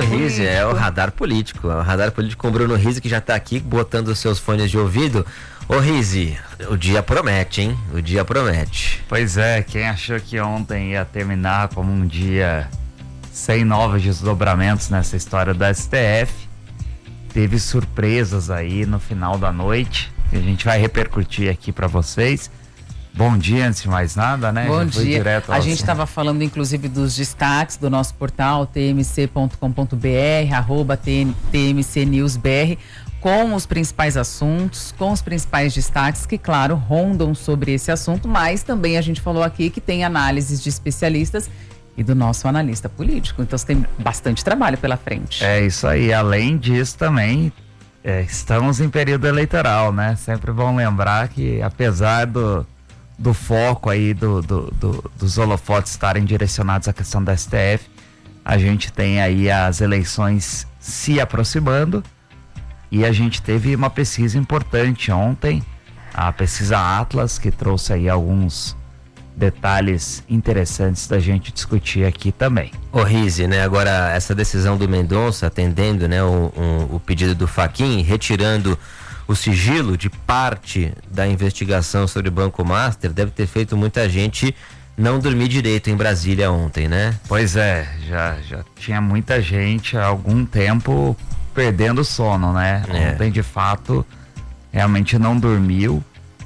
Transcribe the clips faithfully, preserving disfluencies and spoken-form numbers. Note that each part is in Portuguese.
Rizzi, é o radar político. É o radar político com o Bruno Rizzi, que já tá aqui botando os seus fones de ouvido. Ô Rizzi, o dia promete, hein? O dia promete. Pois é, quem achou que ontem ia terminar como um dia sem novos desdobramentos nessa história do S T F, teve surpresas aí no final da noite, que a gente vai repercutir aqui para vocês. Bom dia, antes de mais nada, né? Bom Já dia. Direto a gente estava falando, inclusive, dos destaques do nosso portal t m c ponto com ponto b r, arroba t m c news b r, com os principais assuntos, com os principais destaques que, claro, rondam sobre esse assunto, mas também a gente falou aqui que tem análises de especialistas e do nosso analista político. Então, você tem bastante trabalho pela frente. É isso aí. Além disso, também é, estamos em período eleitoral, né? Sempre vão lembrar que, apesar do do foco aí do, do, do, dos holofotes estarem direcionados à questão da S T F, a gente tem aí as eleições se aproximando e a gente teve uma pesquisa importante ontem, a pesquisa Atlas, que trouxe aí alguns detalhes interessantes da gente discutir aqui também. Ô Rizzi, né, agora essa decisão do Mendonça, atendendo, né, o, o, o pedido do Fachin, retirando o sigilo de parte da investigação sobre o Banco Master, deve ter feito muita gente não dormir direito em Brasília ontem, né? Pois é, já, já tinha muita gente há algum tempo perdendo o sono, né? É. Ontem, de fato, realmente não dormiu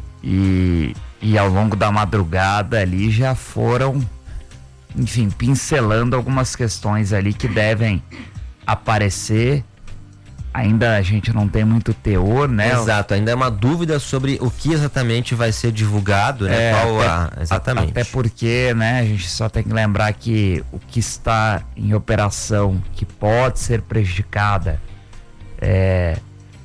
e, e ao longo da madrugada ali já foram, enfim, pincelando algumas questões ali que devem aparecer. Ainda a gente não tem muito teor, né? Exato, ainda é uma dúvida sobre o que exatamente vai ser divulgado, né? É, Qual até, a... Exatamente. Até porque, né, a gente só tem que lembrar que o que está em operação, que pode ser prejudicada, é,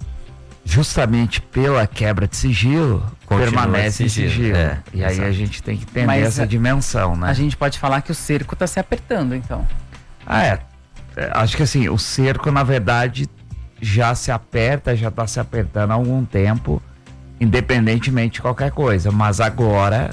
justamente pela quebra de sigilo, Continua permanece em sigilo, sigilo. é, e aí exato. a gente tem que entender Mas essa a, dimensão, né? A gente pode falar que o cerco está se apertando, então. Ah, é. Acho que assim, o cerco, na verdade, já se aperta, já está se apertando há algum tempo, independentemente de qualquer coisa, mas agora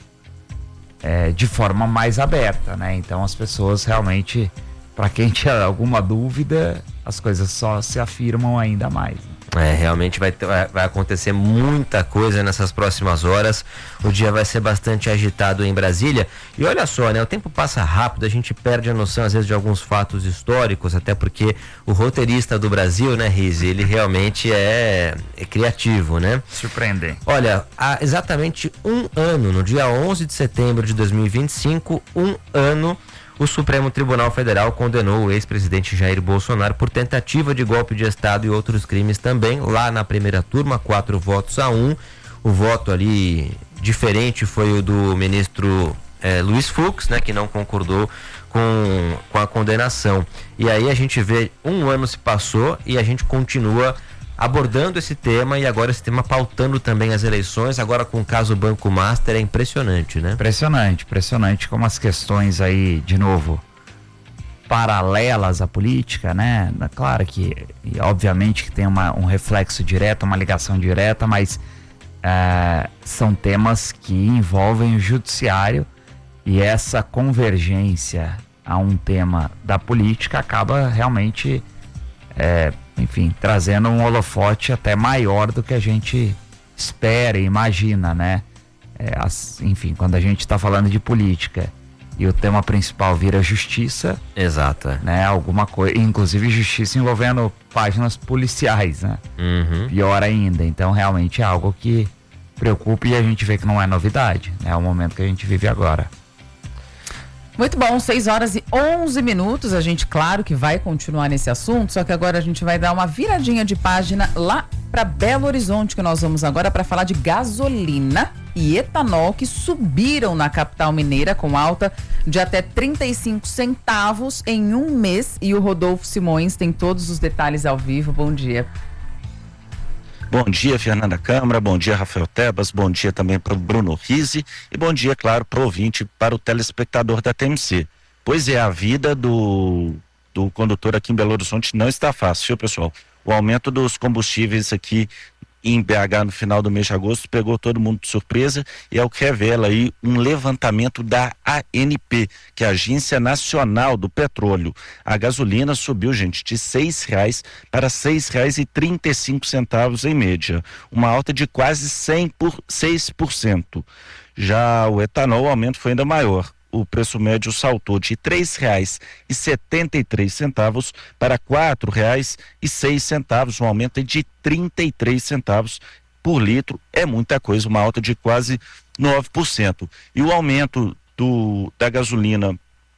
é, de forma mais aberta, né? Então as pessoas realmente, para quem tinha alguma dúvida, as coisas só se afirmam ainda mais. É, realmente vai, vai, vai acontecer muita coisa nessas próximas horas. O dia vai ser bastante agitado em Brasília. E olha só, né? O tempo passa rápido, a gente perde a noção às vezes de alguns fatos históricos, até porque o roteirista do Brasil, né, Rizzi, ele realmente é, é criativo, né? Surpreendente. Olha, há exatamente um ano, no dia onze de setembro de dois mil e vinte e cinco, um ano, o Supremo Tribunal Federal condenou o ex-presidente Jair Bolsonaro por tentativa de golpe de Estado e outros crimes também, lá na primeira turma, quatro votos a um. O voto ali diferente foi o do ministro eh, Luiz Fux, né, que não concordou com, com a condenação. E aí a gente vê, um ano se passou e a gente continua abordando esse tema e agora esse tema pautando também as eleições, agora com o caso Banco Master. É impressionante, né? Impressionante, impressionante como as questões aí, de novo, paralelas à política, né? Claro que, e obviamente que tem uma, um reflexo direto, uma ligação direta, mas é, são temas que envolvem o judiciário e essa convergência a um tema da política acaba realmente é, enfim, trazendo um holofote até maior do que a gente espera e imagina, né? É, as, enfim, quando a gente está falando de política e o tema principal vira justiça. Exato. Né? Alguma coisa, inclusive justiça envolvendo páginas policiais, né? Uhum. Pior ainda. Então, realmente é algo que preocupa e a gente vê que não é novidade. É o momento que a gente vive agora. Muito bom, seis horas e onze minutos. A gente, claro, que vai continuar nesse assunto, só que agora a gente vai dar uma viradinha de página lá para Belo Horizonte, que nós vamos agora para falar de gasolina e etanol que subiram na capital mineira com alta de até trinta e cinco centavos em um mês. E o Rodolfo Simões tem todos os detalhes ao vivo. Bom dia. Bom dia, Fernanda Câmara, bom dia, Rafael Tebas, bom dia também para o Bruno Rizzi e bom dia, claro, para o ouvinte, para o telespectador da T M C. Pois é, a vida do, do condutor aqui em Belo Horizonte não está fácil, viu, pessoal? O aumento dos combustíveis aqui em B H no final do mês de agosto pegou todo mundo de surpresa e é o que revela aí um levantamento da A N P, que é a Agência Nacional do Petróleo. A gasolina subiu, gente, de seis reais para seis reais e trinta e cinco centavos em média, uma alta de quase cem por seis por cento. Já o etanol, o aumento foi ainda maior. O preço médio saltou de três reais e setenta e três centavos para quatro reais e seis centavos, um aumento de trinta e três centavos por litro. É muita coisa, uma alta de quase nove por cento. E o aumento do, da gasolina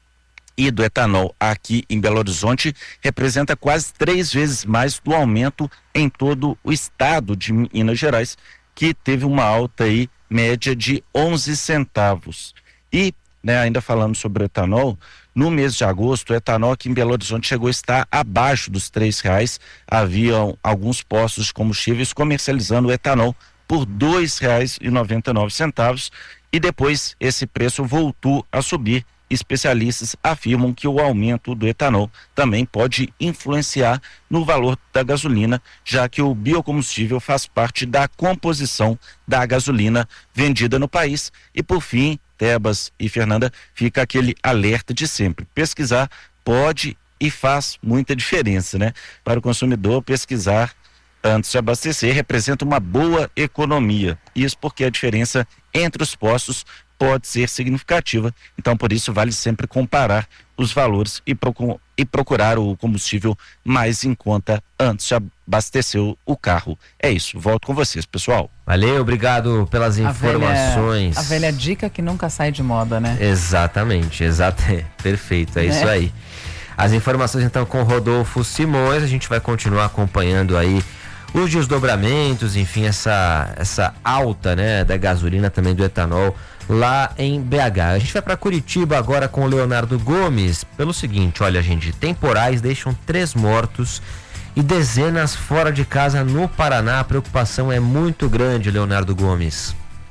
e do etanol aqui em Belo Horizonte representa quase três vezes mais do aumento em todo o estado de Minas Gerais, que teve uma alta aí média de onze centavos. E Né, ainda falando sobre o etanol, no mês de agosto, o etanol aqui em Belo Horizonte chegou a estar abaixo dos três reais. Haviam alguns postos de combustíveis comercializando o etanol por dois reais e noventa e nove centavos e depois esse preço voltou a subir. Especialistas afirmam que o aumento do etanol também pode influenciar no valor da gasolina, já que o biocombustível faz parte da composição da gasolina vendida no país. E por fim, Tebas e Fernanda, fica aquele alerta de sempre: pesquisar pode e faz muita diferença, né? Para o consumidor, pesquisar antes de abastecer representa uma boa economia. Isso porque a diferença entre os postos pode ser significativa, então por isso vale sempre comparar os valores e, procu- e procurar o combustível mais em conta antes de abastecer o, o carro. É isso, volto com vocês, pessoal. Valeu, obrigado pelas A informações. velha, a velha dica que nunca sai de moda, né? Exatamente, exato, perfeito, é, É. isso aí. As informações então com Rodolfo Simões, a gente vai continuar acompanhando aí os desdobramentos, enfim, essa, essa alta, né, da gasolina, também do etanol, lá em B H. A gente vai para Curitiba agora com o Leonardo Gomes, pelo seguinte: olha, gente, temporais deixam três mortos e dezenas fora de casa no Paraná. A preocupação é muito grande, Leonardo Gomes.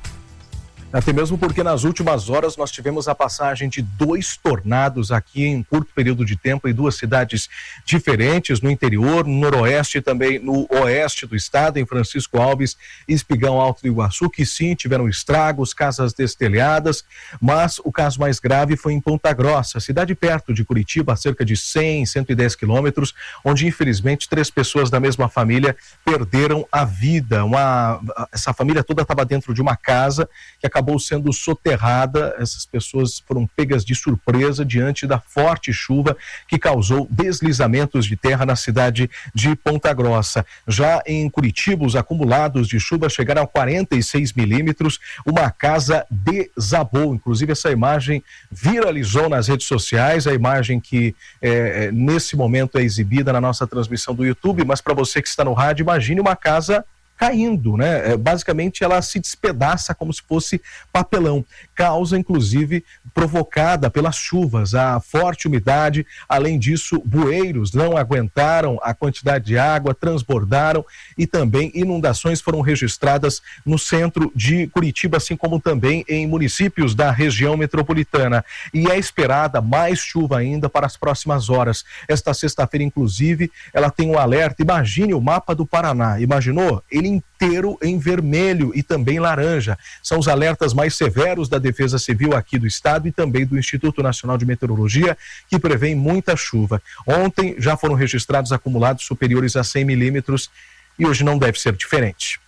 Até mesmo porque nas últimas horas nós tivemos a passagem de dois tornados aqui em um curto período de tempo em duas cidades diferentes, no interior, no noroeste e também no oeste do estado, em Francisco Alves e Espigão Alto do Iguaçu, que sim, tiveram estragos, casas destelhadas, mas o caso mais grave foi em Ponta Grossa, cidade perto de Curitiba, a cerca de cem, cento e dez quilômetros, onde infelizmente três pessoas da mesma família perderam a vida. Uma, essa família toda estava dentro de uma casa que acabou sendo soterrada. Essas pessoas foram pegas de surpresa diante da forte chuva que causou deslizamentos de terra na cidade de Ponta Grossa. Já em Curitiba, os acumulados de chuva chegaram a quarenta e seis milímetros, uma casa desabou. Inclusive essa imagem viralizou nas redes sociais, a imagem que é, nesse momento é exibida na nossa transmissão do YouTube, mas para você que está no rádio, imagine uma casa caindo, né? É, basicamente ela se despedaça como se fosse papelão. Causa, inclusive, provocada pelas chuvas, a forte umidade. Além disso, bueiros não aguentaram a quantidade de água, transbordaram, e também inundações foram registradas no centro de Curitiba, assim como também em municípios da região metropolitana. E é esperada mais chuva ainda para as próximas horas. Esta sexta-feira, inclusive, ela tem um alerta. Imagine o mapa do Paraná. Imaginou? Ele inteiro em vermelho e também laranja. São os alertas mais severos da Defesa Civil aqui do estado e também do Instituto Nacional de Meteorologia, que prevêem muita chuva. Ontem já foram registrados acumulados superiores a cem milímetros e hoje não deve ser diferente.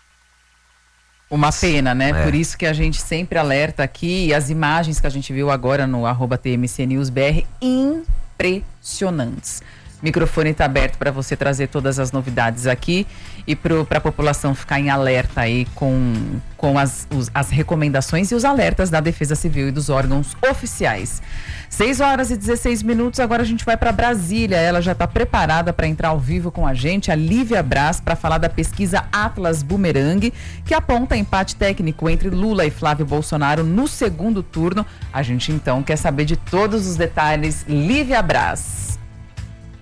Uma pena, né? É. Por isso que a gente sempre alerta aqui, e as imagens que a gente viu agora no arroba T M C News B R, impressionantes. O microfone está aberto para você trazer todas as novidades aqui e para a população ficar em alerta aí com, com as, os, as recomendações e os alertas da Defesa Civil e dos órgãos oficiais. seis horas e dezesseis minutos, agora a gente vai para Brasília. Ela já está preparada para entrar ao vivo com a gente, a Lívia Braz, para falar da pesquisa Atlas Bumerangue, que aponta empate técnico entre Lula e Flávio Bolsonaro no segundo turno. A gente então quer saber de todos os detalhes. Lívia Braz.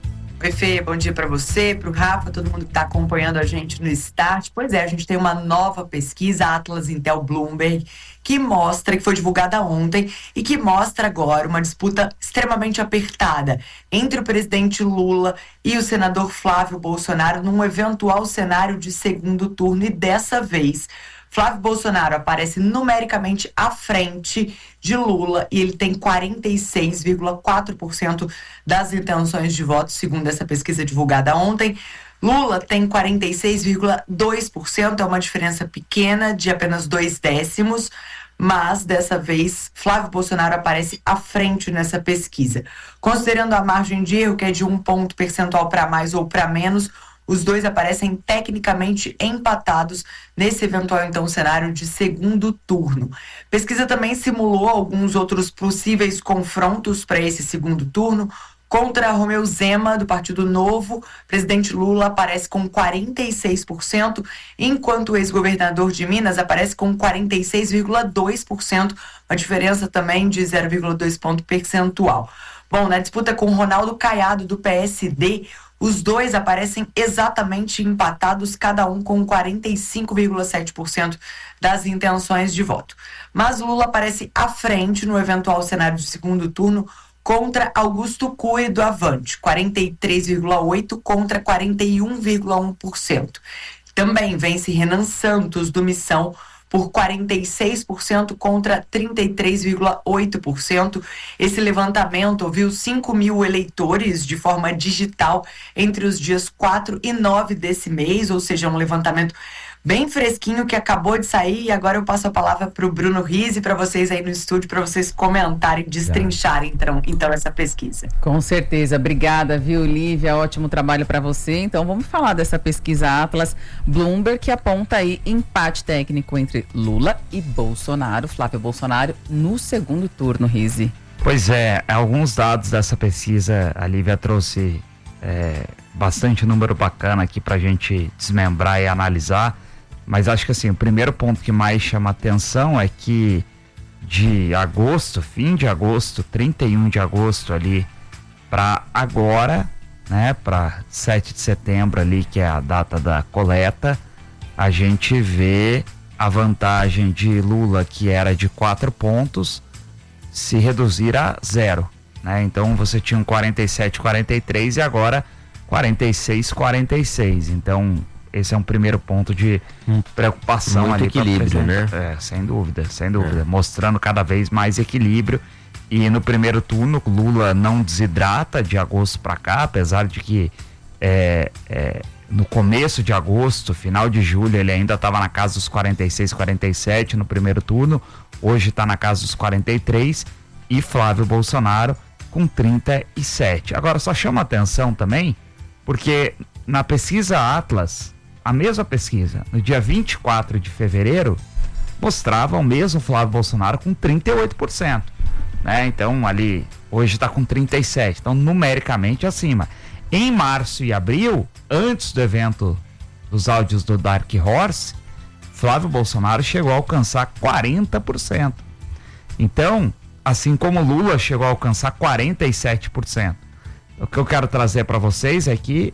Perfê, bom dia para você, para o Rafa, todo mundo que está acompanhando a gente no Start. Pois é, a gente tem uma nova pesquisa, Atlas Intel Bloomberg, que mostra, que foi divulgada ontem, e que mostra agora uma disputa extremamente apertada entre o presidente Lula e o senador Flávio Bolsonaro num eventual cenário de segundo turno. E dessa vez, Flávio Bolsonaro aparece numericamente à frente de Lula e ele tem quarenta e seis vírgula quatro por cento das intenções de voto, segundo essa pesquisa divulgada ontem. Lula tem quarenta e seis vírgula dois por cento, é uma diferença pequena de apenas dois décimos, mas dessa vez Flávio Bolsonaro aparece à frente nessa pesquisa. Considerando a margem de erro, que é de um ponto percentual para mais ou para menos, os dois aparecem tecnicamente empatados nesse eventual, então, cenário de segundo turno. Pesquisa também simulou alguns outros possíveis confrontos para esse segundo turno. Contra Romeu Zema, do Partido Novo, presidente Lula aparece com quarenta e seis por cento, enquanto o ex-governador de Minas aparece com quarenta e seis vírgula dois por cento, uma diferença também de zero vírgula dois ponto percentual. Bom, na disputa com Ronaldo Caiado, do P S D, os dois aparecem exatamente empatados, cada um com quarenta e cinco vírgula sete por cento das intenções de voto. Mas Lula aparece à frente no eventual cenário de segundo turno contra Augusto Cury, do Avante, quarenta e três vírgula oito por cento contra quarenta e um vírgula um por cento. Também vence Renan Santos, do Missão, por quarenta e seis por cento contra trinta e três vírgula oito por cento. Esse levantamento ouviu cinco mil eleitores de forma digital entre os dias quatro e nove desse mês, ou seja, um levantamento bem fresquinho que acabou de sair. E agora eu passo a palavra para o Bruno Rizzi, para vocês aí no estúdio, para vocês comentarem, destrincharem então, então essa pesquisa. Com certeza. Obrigada, viu, Lívia? Ótimo trabalho para você. Então vamos falar dessa pesquisa Atlas Bloomberg, que aponta aí empate técnico entre Lula e Bolsonaro, Flávio Bolsonaro, no segundo turno, Rizzi. Pois é, alguns dados dessa pesquisa, a Lívia trouxe é, bastante número bacana aqui para a gente desmembrar e analisar. Mas acho que assim, o primeiro ponto que mais chama atenção é que de agosto, fim de agosto, trinta e um de agosto ali, para agora, né, para sete de setembro ali, que é a data da coleta, a gente vê a vantagem de Lula, que era de quatro pontos, se reduzir a zero, né? Então você tinha um quarenta e sete, quarenta e três e agora quarenta e seis, quarenta e seis. Então esse é um primeiro ponto de preocupação. Muito ali. Equilíbrio, né? É, sem dúvida, sem dúvida. É. Mostrando cada vez mais equilíbrio. E no primeiro turno, Lula não desidrata de agosto para cá, apesar de que é, é, no começo de agosto, final de julho, ele ainda estava na casa dos quarenta e seis, quarenta e sete no primeiro turno. Hoje está na casa dos quarenta e três. E Flávio Bolsonaro com trinta e sete. Agora, só chama atenção também, porque na pesquisa Atlas, a mesma pesquisa, no dia vinte e quatro de fevereiro, mostrava o mesmo Flávio Bolsonaro com trinta e oito por cento. Né? Então, ali, hoje está com trinta e sete por cento. Então, numericamente acima. Em março e abril, antes do evento dos áudios do Dark Horse, Flávio Bolsonaro chegou a alcançar quarenta por cento. Então, assim como Lula chegou a alcançar quarenta e sete por cento. O que eu quero trazer para vocês é que,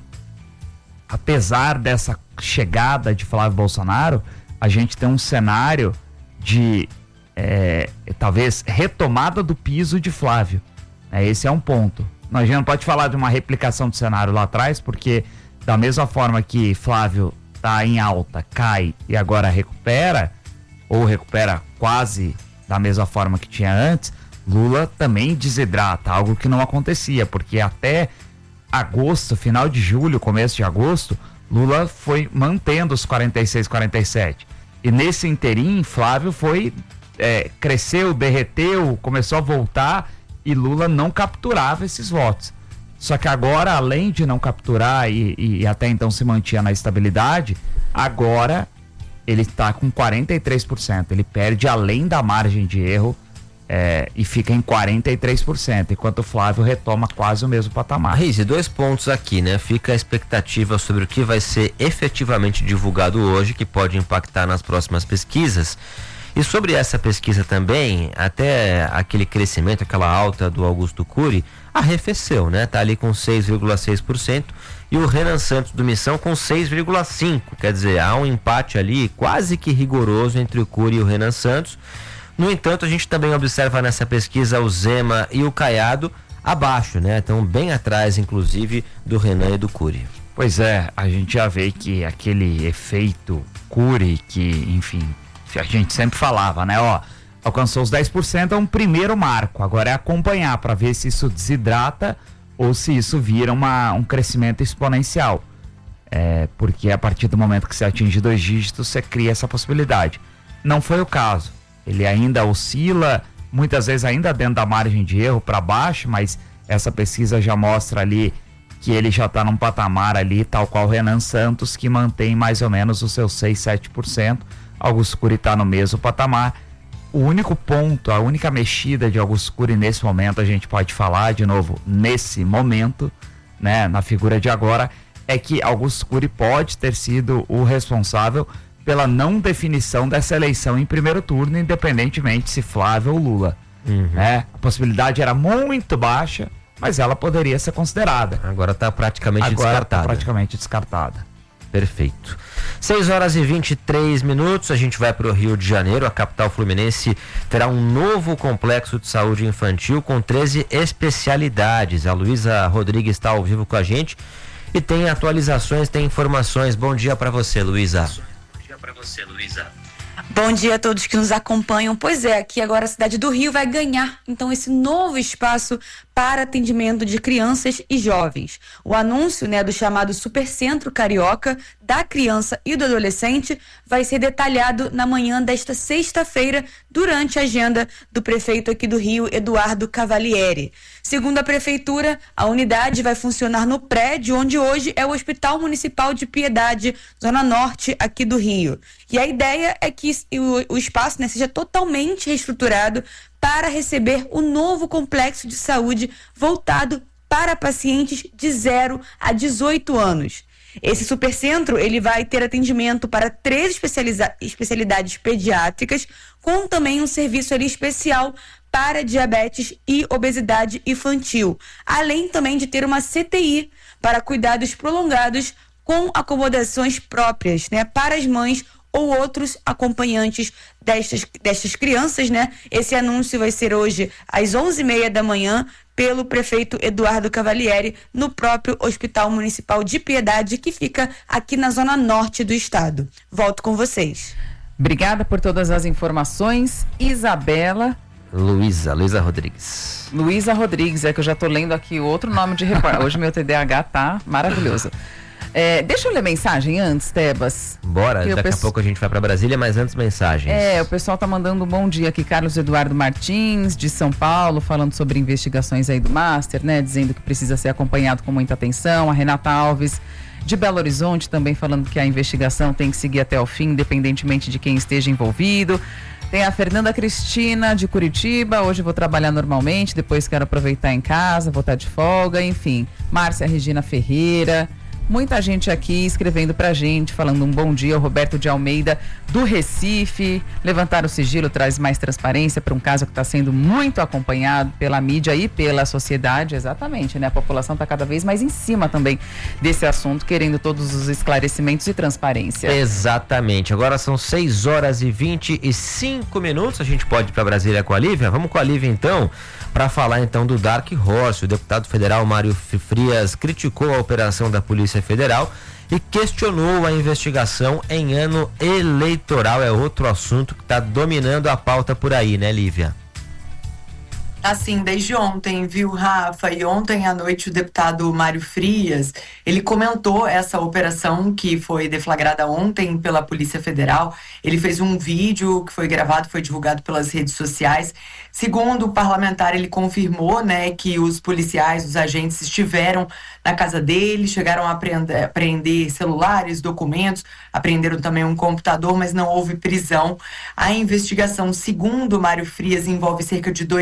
apesar dessa chegada de Flávio Bolsonaro, a gente tem um cenário de é, talvez retomada do piso de Flávio. É, esse é um ponto. A gente não pode falar de uma replicação do cenário lá atrás, porque da mesma forma que Flávio está em alta, cai e agora recupera, ou recupera quase da mesma forma que tinha antes, Lula também desidrata, algo que não acontecia, porque até agosto, final de julho, começo de agosto, Lula foi mantendo os quarenta e seis, quarenta e sete. E nesse interim, Flávio foi, é, cresceu, derreteu, começou a voltar e Lula não capturava esses votos. Só que agora, além de não capturar e, e até então se mantinha na estabilidade, agora ele está com quarenta e três por cento. Ele perde além da margem de erro. É, e fica em quarenta e três por cento, enquanto o Flávio retoma quase o mesmo patamar. Rizzi, dois pontos aqui, né? Fica a expectativa sobre o que vai ser efetivamente divulgado hoje, que pode impactar nas próximas pesquisas. E sobre essa pesquisa também, até aquele crescimento, aquela alta do Augusto Cury, arrefeceu, né? Tá ali com seis vírgula seis por cento e o Renan Santos do Missão com seis vírgula cinco por cento. Quer dizer, há um empate ali quase que rigoroso entre o Cury e o Renan Santos. No entanto, a gente também observa nessa pesquisa o Zema e o Caiado abaixo, né? Estão bem atrás, inclusive, do Renan e do Cury. Pois é, a gente já vê que aquele efeito Cury, que, enfim, a gente sempre falava, né? Ó, alcançou os dez por cento, é um primeiro marco. Agora é acompanhar para ver se isso desidrata ou se isso vira uma, um crescimento exponencial. É, porque a partir do momento que você atinge dois dígitos, você cria essa possibilidade. Não foi o caso. Ele ainda oscila, muitas vezes ainda dentro da margem de erro para baixo, mas essa pesquisa já mostra ali que ele já está num patamar ali, tal qual o Renan Santos, que mantém mais ou menos os seus seis, sete por cento. Augusto Cury está no mesmo patamar. O único ponto, a única mexida de Augusto Cury nesse momento, a gente pode falar de novo, nesse momento, né, na figura de agora, é que Augusto Cury pode ter sido o responsável pela não definição dessa eleição em primeiro turno, independentemente se Flávio ou Lula. Uhum. Né? A possibilidade era muito baixa, mas ela poderia ser considerada. Agora está praticamente Agora descartada. Tá praticamente descartada. Perfeito. seis horas e vinte e três minutos, a gente vai para o Rio de Janeiro. A capital fluminense terá um novo complexo de saúde infantil com treze especialidades. A Luísa Rodrigues está ao vivo com a gente e tem atualizações, tem informações. Bom dia para você, Luísa. Bom dia para você, Luísa. Bom dia a todos que nos acompanham. Pois é, aqui agora a cidade do Rio vai ganhar, então, esse novo espaço para atendimento de crianças e jovens. O anúncio, né, do chamado Supercentro Carioca da Criança e do Adolescente vai ser detalhado na manhã desta sexta-feira, durante a agenda do prefeito aqui do Rio, Eduardo Cavalieri. Segundo a prefeitura, a unidade vai funcionar no prédio onde hoje é o Hospital Municipal de Piedade, Zona Norte aqui do Rio. E a ideia é que o, o espaço, né, seja totalmente reestruturado para receber o novo complexo de saúde voltado para pacientes de zero a dezoito anos. Esse supercentro, ele vai ter atendimento para três especialidades pediátricas, com também um serviço ali especial para diabetes e obesidade infantil, além também de ter uma C T I para cuidados prolongados com acomodações próprias, né, para as mães ou outros acompanhantes destas, destas crianças, né? Esse anúncio vai ser hoje às onze e meia da manhã pelo prefeito Eduardo Cavalieri no próprio Hospital Municipal de Piedade, que fica aqui na zona norte do estado. Volto com vocês. Obrigada por todas as informações, Isabela. Luísa, Luísa Rodrigues. Luísa Rodrigues, é que eu já tô lendo aqui outro nome de repórter. Hoje meu T D A H tá maravilhoso. É, deixa eu ler mensagem antes, Tebas. Bora, daqui a pouco a gente vai para Brasília, mas antes mensagens. É, o pessoal tá mandando um bom dia aqui, Carlos Eduardo Martins, de São Paulo, falando sobre investigações aí do Master, né, dizendo que precisa ser acompanhado com muita atenção. A Renata Alves, de Belo Horizonte, também falando que a investigação tem que seguir até o fim, independentemente de quem esteja envolvido. Tem a Fernanda Cristina, de Curitiba, hoje vou trabalhar normalmente, depois quero aproveitar em casa, vou estar de folga, enfim. Márcia Regina Ferreira. Muita gente aqui escrevendo pra gente, falando um bom dia. O Roberto de Almeida, do Recife. Levantar o sigilo traz mais transparência para um caso que está sendo muito acompanhado pela mídia e pela sociedade. Exatamente, né? A população está cada vez mais em cima também desse assunto, querendo todos os esclarecimentos e transparência. Exatamente. Agora são seis horas e vinte e cinco minutos. A gente pode ir para Brasília com a Lívia? Vamos com a Lívia então, para falar então do Dark Horse. O deputado federal Mário Frias criticou a operação da Polícia Federal e questionou a investigação em ano eleitoral. É outro assunto que está dominando a pauta por aí, né, Lívia? Assim, desde ontem, viu, Rafa? E ontem à noite o deputado Mário Frias, ele comentou essa operação que foi deflagrada ontem pela Polícia Federal. Ele fez um vídeo que foi gravado, foi divulgado pelas redes sociais. Segundo o parlamentar, ele confirmou, né, que os policiais, os agentes estiveram na casa dele, chegaram a apreender, apreender celulares, documentos, apreenderam também um computador, mas não houve prisão. A investigação, segundo Mário Frias, envolve cerca de dois milhões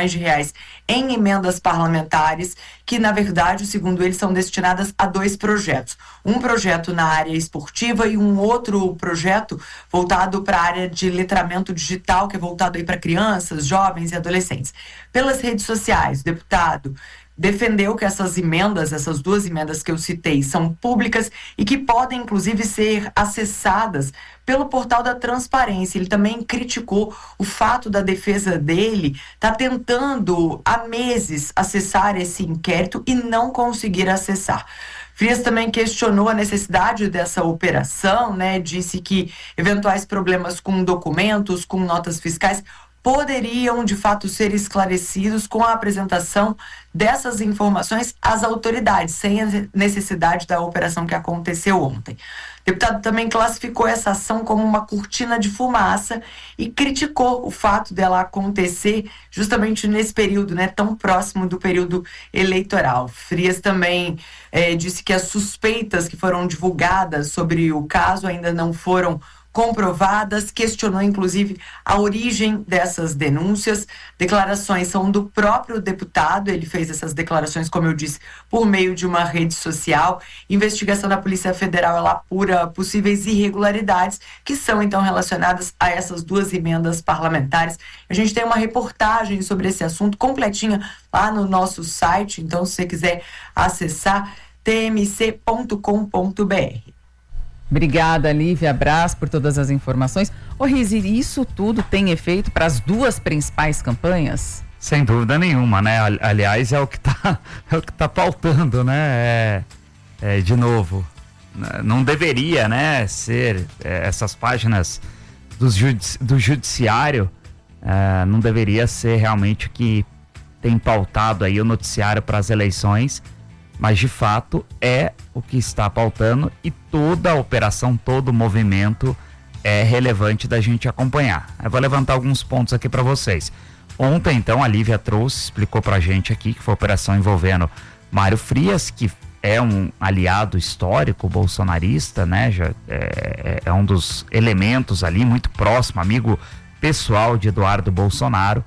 milhões de reais em emendas parlamentares, que na verdade, segundo ele, são destinadas a dois projetos. Um projeto na área esportiva e um outro projeto voltado para a área de letramento digital, que é voltado aí para crianças, jovens e adolescentes. Pelas redes sociais, o deputado defendeu que essas emendas, essas duas emendas que eu citei, são públicas e que podem, inclusive, ser acessadas pelo portal da transparência. Ele também criticou o fato da defesa dele estar tá tentando há meses acessar esse inquérito e não conseguir acessar. Frias também questionou a necessidade dessa operação, né? Disse que eventuais problemas com documentos, com notas fiscais, poderiam, de fato, ser esclarecidos com a apresentação dessas informações às autoridades, sem a necessidade da operação que aconteceu ontem. O deputado também classificou essa ação como uma cortina de fumaça e criticou o fato dela acontecer justamente nesse período, né, tão próximo do período eleitoral. Frias também eh, disse que as suspeitas que foram divulgadas sobre o caso ainda não foram comprovadas, questionou inclusive a origem dessas denúncias. Declarações são do próprio deputado, ele fez essas declarações, como eu disse, por meio de uma rede social. Investigação da Polícia Federal, ela apura possíveis irregularidades que são então relacionadas a essas duas emendas parlamentares. A gente tem uma reportagem sobre esse assunto completinha lá no nosso site, então se você quiser acessar t m c ponto com ponto b r. Obrigada, Lívia Braz, por todas as informações. Ô, Rizi, isso tudo tem efeito para as duas principais campanhas? Sem dúvida nenhuma, né? Aliás, é o que está é o que tá pautando, né? É, é, de novo, não deveria, né, ser é, essas páginas do, judici do judiciário, é, não deveria ser realmente o que tem pautado aí o noticiário para as eleições, mas de fato é o que está pautando e toda a operação, todo o movimento é relevante da gente acompanhar. Eu vou levantar alguns pontos aqui para vocês. Ontem, então, a Lívia trouxe, explicou pra gente aqui que foi uma operação envolvendo Mário Frias, que é um aliado histórico bolsonarista, né? Já é, é um dos elementos ali muito próximo, amigo pessoal de Eduardo Bolsonaro,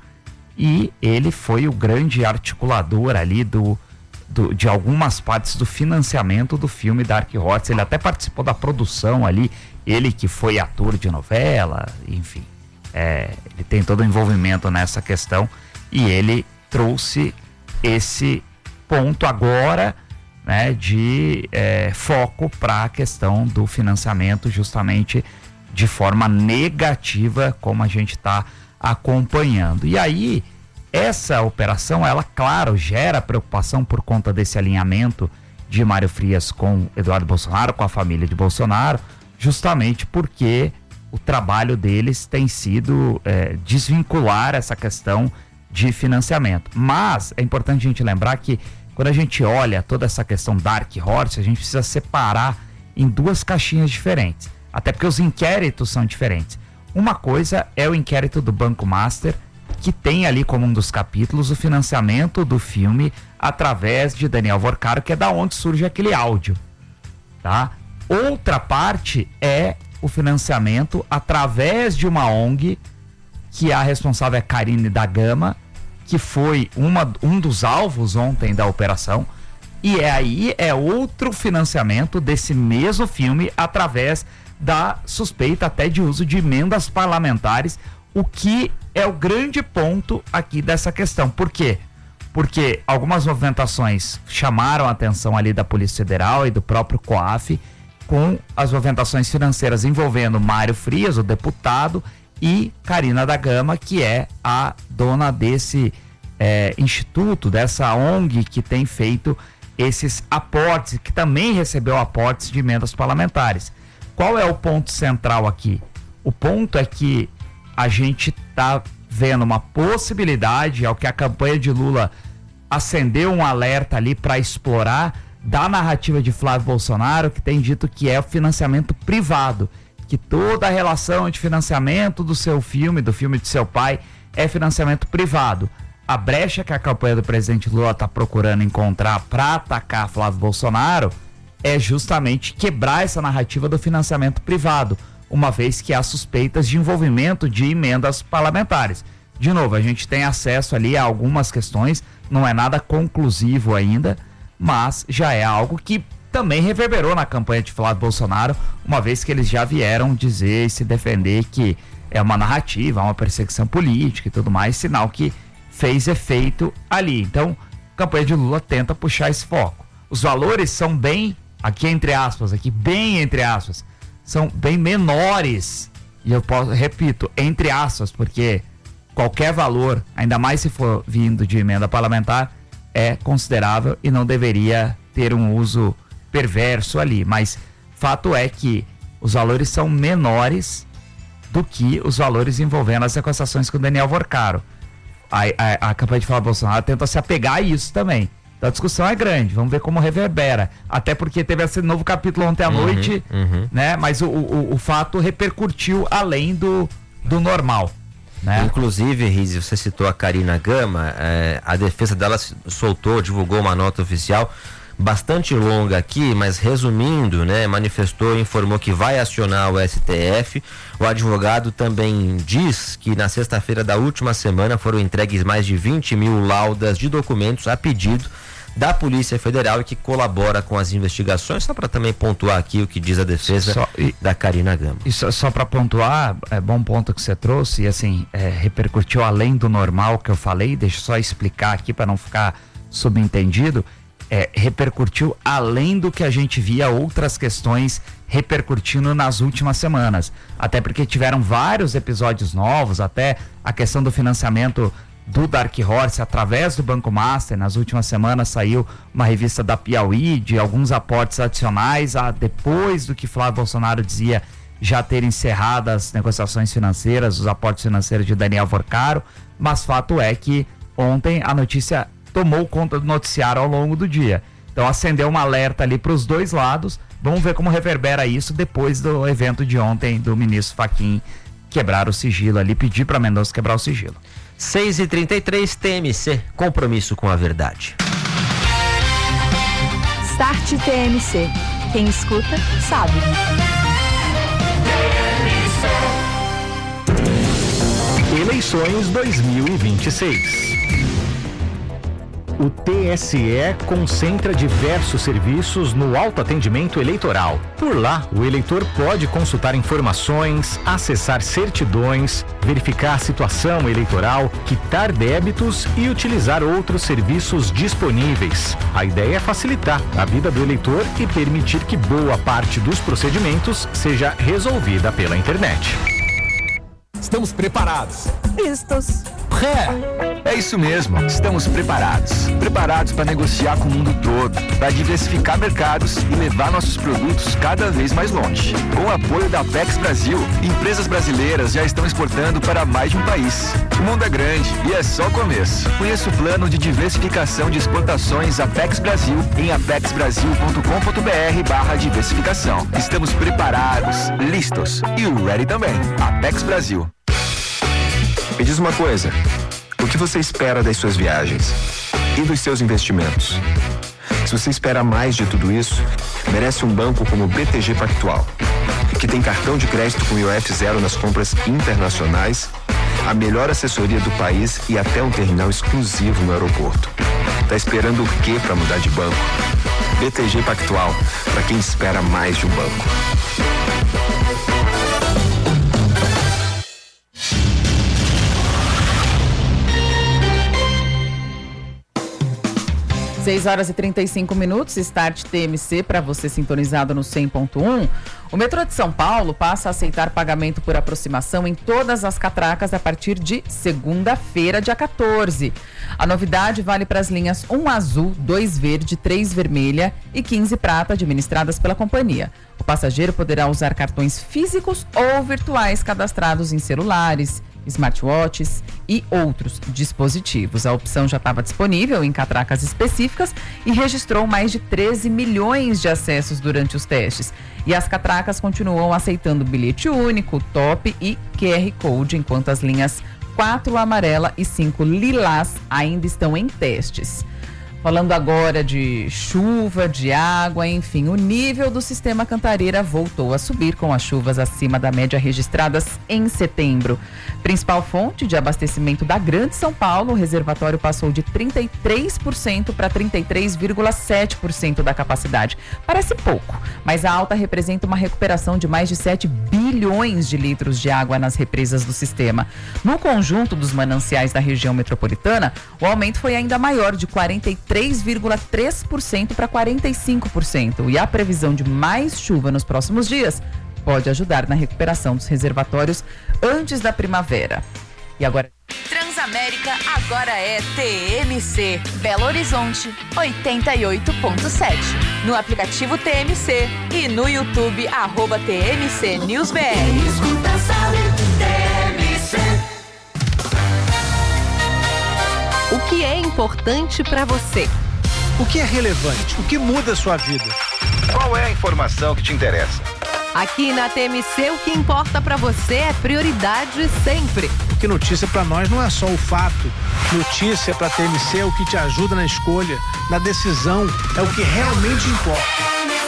e ele foi o grande articulador ali do Do, de algumas partes do financiamento do filme Dark Horse. Ele até participou da produção ali, ele que foi ator de novela, enfim, é, ele tem todo o envolvimento nessa questão e ele trouxe esse ponto agora, né, de é, foco para a questão do financiamento, justamente de forma negativa, como a gente está acompanhando. E aí essa operação, ela, claro, gera preocupação por conta desse alinhamento de Mário Frias com Eduardo Bolsonaro, com a família de Bolsonaro, justamente porque o trabalho deles tem sido é, desvincular essa questão de financiamento. Mas é importante a gente lembrar que quando a gente olha toda essa questão Dark Horse, a gente precisa separar em duas caixinhas diferentes, até porque os inquéritos são diferentes. Uma coisa é o inquérito do Banco Master, que tem ali como um dos capítulos o financiamento do filme através de Daniel Vorcaro, que é da onde surge aquele áudio, tá? Outra parte é o financiamento através de uma O N G, que a responsável é Karine da Gama, que foi uma, um dos alvos ontem da operação, e é aí é outro financiamento desse mesmo filme através da suspeita até de uso de emendas parlamentares, o que é o grande ponto aqui dessa questão. Por quê? Porque algumas movimentações chamaram a atenção ali da Polícia Federal e do próprio COAF, com as movimentações financeiras envolvendo Mário Frias, o deputado, e Karina da Gama, que é a dona desse é, instituto, dessa O N G que tem feito esses aportes, que também recebeu aportes de emendas parlamentares. Qual é o ponto central aqui? O ponto é que a gente está vendo uma possibilidade, ao que a campanha de Lula acendeu um alerta ali para explorar, da narrativa de Flávio Bolsonaro, que tem dito que é o financiamento privado, que toda a relação de financiamento do seu filme, do filme de seu pai, é financiamento privado. A brecha que a campanha do presidente Lula está procurando encontrar para atacar Flávio Bolsonaro é justamente quebrar essa narrativa do financiamento privado, uma vez que há suspeitas de envolvimento de emendas parlamentares. de novo, a gente tem acesso ali a algumas questões, não é nada conclusivo ainda, mas já é algo que também reverberou na campanha de Flávio Bolsonaro, uma vez que eles já vieram dizer e se defender que é uma narrativa, uma perseguição política e tudo mais, sinal que fez efeito ali. Então, a campanha de Lula tenta puxar esse foco. Os valores são bem, aqui entre aspas, aqui bem entre aspas, são bem menores, e eu posso, repito, entre aspas, porque qualquer valor, ainda mais se for vindo de emenda parlamentar, é considerável e não deveria ter um uso perverso ali. Mas fato é que os valores são menores do que os valores envolvendo as sequestrações com o Daniel Vorcaro. A, a, a campanha de Flávio Bolsonaro tenta se apegar a isso também. Então a discussão é grande, vamos ver como reverbera. Até porque teve esse novo capítulo ontem à uhum, noite, uhum. né? Mas o, o, o fato repercutiu além do, do normal. Né? Inclusive, Rizzi, você citou a Karina Gama, é, a defesa dela soltou, divulgou uma nota oficial bastante longa aqui, mas resumindo, né, manifestou e informou que vai acionar o S T F. O advogado também diz que na sexta-feira da última semana foram entregues mais de vinte mil laudas de documentos a pedido da Polícia Federal e que colabora com as investigações, só para também pontuar aqui o que diz a defesa só, e, da Karina Gama. E só, só para pontuar, é bom ponto que você trouxe, e assim, é, repercutiu além do normal que eu falei, deixa eu só explicar aqui para não ficar subentendido, é, repercutiu além do que a gente via outras questões repercutindo nas últimas semanas, até porque tiveram vários episódios novos, até a questão do financiamento do Dark Horse através do Banco Master. Nas últimas semanas saiu uma revista da Piauí de alguns aportes adicionais a, depois do que Flávio Bolsonaro dizia já ter encerrado as negociações financeiras, os aportes financeiros de Daniel Vorcaro, mas fato é que ontem a notícia tomou conta do noticiário ao longo do dia, então acendeu um alerta ali para os dois lados. Vamos ver como reverbera isso depois do evento de ontem do ministro Fachin quebrar o sigilo ali, pedir para Mendonça quebrar o sigilo. seis e trinta e três, T M C, compromisso com a verdade. Start T M C. Quem escuta, sabe. Eleições dois mil e vinte e seis. O T S E concentra diversos serviços no autoatendimento eleitoral. Por lá, o eleitor pode consultar informações, acessar certidões, verificar a situação eleitoral, quitar débitos e utilizar outros serviços disponíveis. A ideia é facilitar a vida do eleitor e permitir que boa parte dos procedimentos seja resolvida pela internet. Estamos preparados. Vistos. É, é isso mesmo. Estamos preparados. Preparados para negociar com o mundo todo, para diversificar mercados e levar nossos produtos cada vez mais longe. Com o apoio da Apex Brasil, empresas brasileiras já estão exportando para mais de um país. O mundo é grande e é só o começo. Conheça o plano de diversificação de exportações Apex Brasil em apexbrasil ponto com ponto br barra diversificação. Estamos preparados, listos e ready também. Apex Brasil. Me diz uma coisa, o que você espera das suas viagens e dos seus investimentos? Se você espera mais de tudo isso, merece um banco como o B T G Pactual, que tem cartão de crédito com I O F zero nas compras internacionais, a melhor assessoria do país e até um terminal exclusivo no aeroporto. Tá esperando o quê para mudar de banco? B T G Pactual, para quem espera mais de um banco. seis horas e trinta e cinco minutos, Start T M C para você sintonizado no cem ponto um. O metrô de São Paulo passa a aceitar pagamento por aproximação em todas as catracas a partir de segunda-feira, dia quatorze. A novidade vale para as linhas um azul, dois verde, três vermelha e quinze prata administradas pela companhia. O passageiro poderá usar cartões físicos ou virtuais cadastrados em celulares, smartwatches e outros dispositivos. A opção já estava disponível em catracas específicas e registrou mais de treze milhões de acessos durante os testes. E as catracas continuam aceitando bilhete único, top e Q R Code, enquanto as linhas quatro amarela e cinco lilás ainda estão em testes. Falando agora de chuva, de água, enfim, o nível do sistema Cantareira voltou a subir com as chuvas acima da média registradas em setembro. Principal fonte de abastecimento da Grande São Paulo, o reservatório passou de trinta e três por cento para trinta e três vírgula sete por cento da capacidade. Parece pouco, mas a alta representa uma recuperação de mais de sete bilhões de litros de água nas represas do sistema. No conjunto dos mananciais da região metropolitana, o aumento foi ainda maior, de quarenta e três vírgula três por cento para quarenta e cinco por cento. E a previsão de mais chuva nos próximos dias pode ajudar na recuperação dos reservatórios antes da primavera. E agora... Transamérica agora é T M C. Belo Horizonte, oitenta e oito ponto sete. No aplicativo T M C e no YouTube, arroba T M C News B R. Escuta, sabe, T M C. O que é importante para você? O que é relevante? O que muda a sua vida? Qual é a informação que te interessa? Aqui na T M C, o que importa para você é prioridade sempre. Porque notícia para nós não é só o fato. Notícia para T M C é o que te ajuda na escolha, na decisão, é o que realmente importa.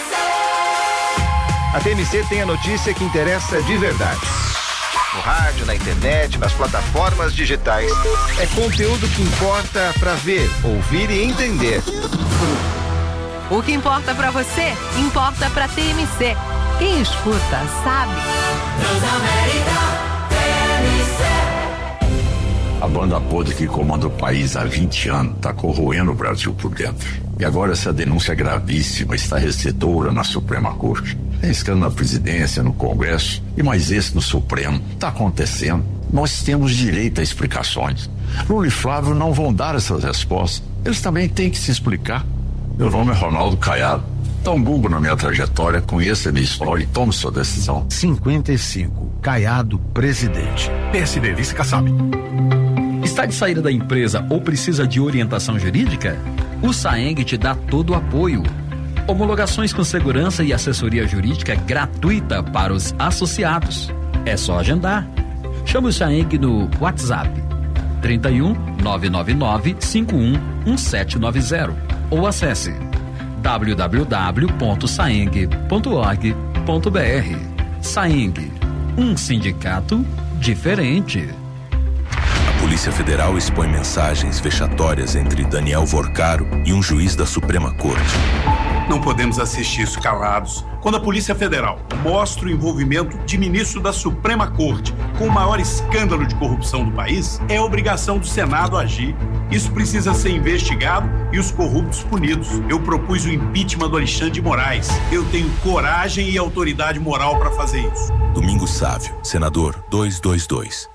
A T M C tem a notícia que interessa de verdade. No rádio, na internet, nas plataformas digitais. É conteúdo que importa para ver, ouvir e entender. O que importa para você, importa para T M C. Quem escuta, sabe. Transamérica, T M C. A banda podre que comanda o país há vinte anos está corroendo o Brasil por dentro. E agora essa denúncia gravíssima está recedora na Suprema Corte. Tem escândalo na presidência, no Congresso e mais esse no Supremo. Está acontecendo. Nós temos direito a explicações. Lula e Flávio não vão dar essas respostas. Eles também têm que se explicar. Meu nome é Ronaldo Caiado. Dá um Google na minha trajetória, conheça a minha história e tome sua decisão. cinquenta e cinco, Caiado, presidente. P S D, Vice Kassab. Está de saída da empresa ou precisa de orientação jurídica? O Saeng te dá todo o apoio. Homologações com segurança e assessoria jurídica gratuita para os associados. É só agendar. Chame o Saeng no WhatsApp trinta e um, nove nove nove, cinco um, um sete nove zero ou acesse w w w ponto saeng ponto org ponto b r. Saeng, um sindicato diferente. A Polícia Federal expõe mensagens vexatórias entre Daniel Vorcaro e um juiz da Suprema Corte. Não podemos assistir isso calados. Quando a Polícia Federal mostra o envolvimento de ministro da Suprema Corte com o maior escândalo de corrupção do país, é obrigação do Senado agir. Isso precisa ser investigado e os corruptos punidos. Eu propus o impeachment do Alexandre de Moraes. Eu tenho coragem e autoridade moral para fazer isso. Domingos Sávio, senador duzentos e vinte e dois.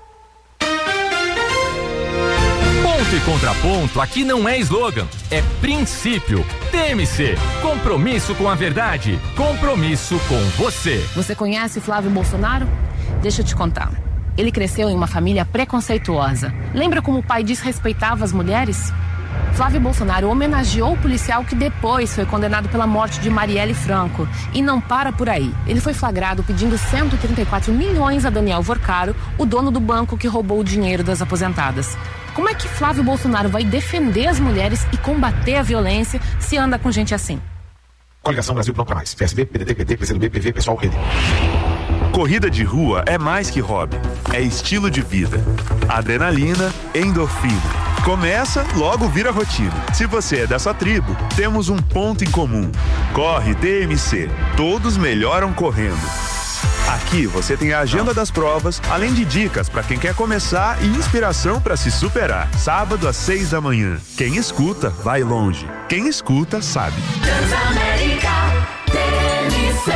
Ponto e contraponto aqui não é slogan, é princípio. T M C, compromisso com a verdade, compromisso com você. Você conhece Flávio Bolsonaro? Deixa eu te contar. Ele cresceu em uma família preconceituosa. Lembra como o pai desrespeitava as mulheres? Flávio Bolsonaro homenageou o policial que depois foi condenado pela morte de Marielle Franco. E não para por aí. Ele foi flagrado pedindo cento e trinta e quatro milhões a Daniel Vorcaro, o dono do banco que roubou o dinheiro das aposentadas. Como é que Flávio Bolsonaro vai defender as mulheres e combater a violência se anda com gente assim? Coligação Brasil Não Pra Mais. P S B, P D T, P T, P C do B, P V, Pessoal, Rede. Corrida de rua é mais que hobby, é estilo de vida. Adrenalina, endorfina. Começa, logo vira rotina. Se você é dessa tribo, temos um ponto em comum. Corre T M C. Todos melhoram correndo. Aqui você tem a agenda das provas, além de dicas para quem quer começar e inspiração para se superar. Sábado às seis da manhã. Quem escuta, vai longe. Quem escuta, sabe. Transamérica, T M C.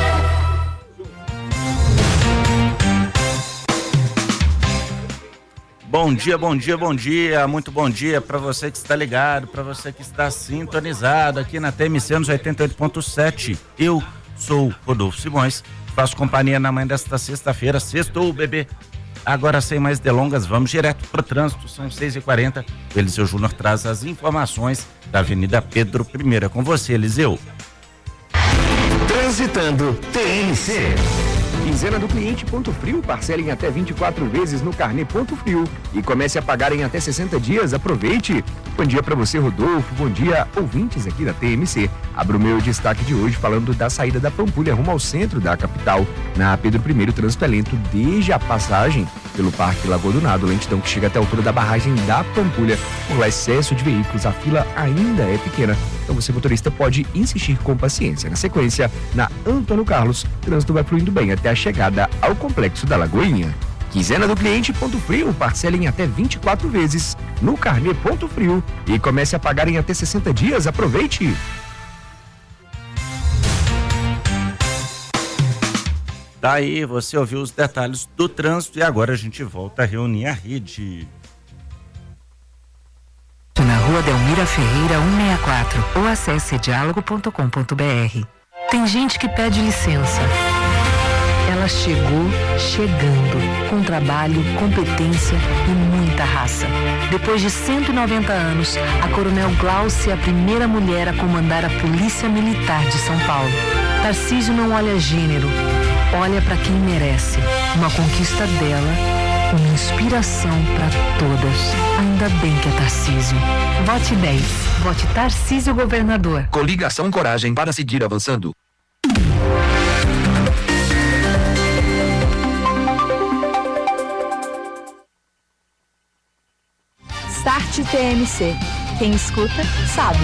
Bom dia, bom dia, bom dia, muito bom dia para você que está ligado, para você que está sintonizado aqui na T M C nos oitenta e oito ponto sete. Eu sou Rodolfo Simões, faço companhia na manhã desta sexta-feira, sextou, bebê. Agora, sem mais delongas, vamos direto pro trânsito, são seis e quarenta. O Eliseu Júnior traz as informações da Avenida Pedro I. É com você, Eliseu. Transitando T M C. Quinzena do cliente Ponto Frio, parcela em até vinte e quatro vezes no carnê Ponto Frio e comece a pagar em até sessenta dias. Aproveite! Bom dia para você, Rodolfo. Bom dia, ouvintes aqui da T M C. Abro o meu destaque de hoje falando da saída da Pampulha rumo ao centro da capital. Na Pedro I, o trânsito é lento desde a passagem pelo Parque Lagoa do Nado, lentidão que chega até a altura da barragem da Pampulha. Por lá, excesso de veículos, a fila ainda é pequena, então você, motorista, pode insistir com paciência. Na sequência, na Antônio Carlos, o trânsito vai fluindo bem até a chegada ao Complexo da Lagoinha. Quinzena do cliente Ponto Frio, parcela em até vinte e quatro vezes no carnê Ponto Frio e comece a pagar em até sessenta dias. Aproveite! Daí você ouviu os detalhes do trânsito e agora a gente volta a reunir a rede. Na rua Delmira Ferreira cento e sessenta e quatro ou acesse diálogo ponto com ponto br. Tem gente que pede licença. Ela chegou chegando, com trabalho, competência e muita raça. Depois de cento e noventa anos, a Coronel Glaucia é a primeira mulher a comandar a Polícia Militar de São Paulo. Tarcísio não olha gênero, olha para quem merece. Uma conquista dela, uma inspiração para todas. Ainda bem que é Tarcísio. Vote dez. Vote Tarcísio Governador. Coligação Coragem para seguir avançando. Start T M C. Quem escuta, sabe.